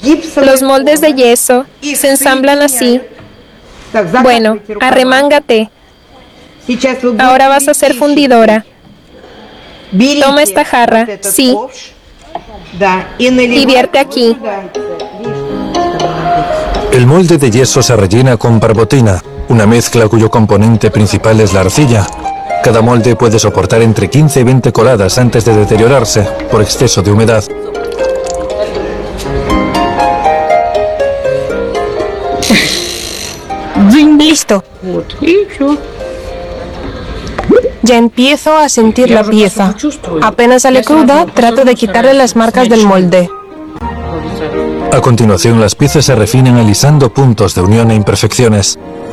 Los moldes de yeso se ensamblan así. Bueno, arremángate. Ahora vas a ser fundidora. Toma esta jarra, sí, y vierte aquí. El molde de yeso se rellena con barbotina, una mezcla cuyo componente principal es la arcilla. Cada molde puede soportar entre 15 y 20 coladas antes de deteriorarse por exceso de humedad. Listo. Ya empiezo a sentir la pieza. Apenas sale cruda, trato de quitarle las marcas del molde. A continuación, las piezas se refinan alisando puntos de unión e imperfecciones.